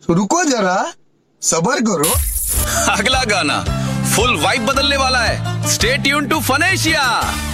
रुको जरा, सबर करो। अगला गाना फुल वाइब बदलने वाला है। Stay tune two फनेशिया।